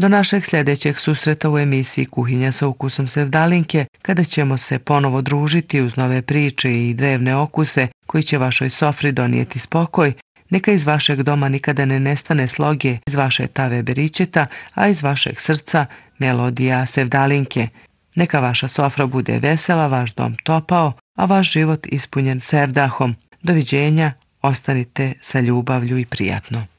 Do našeg sljedećeg susreta u emisiji Kuhinja sa ukusom Sevdalinke, kada ćemo se ponovo družiti uz nove priče i drevne okuse koji će vašoj sofri donijeti spokoj, neka iz vašeg doma nikada ne nestane sloge iz vaše tave beričeta, a iz vašeg srca melodija Sevdalinke. Neka vaša sofra bude vesela, vaš dom topao, a vaš život ispunjen sevdahom. Doviđenja, ostanite sa ljubavlju i prijatno.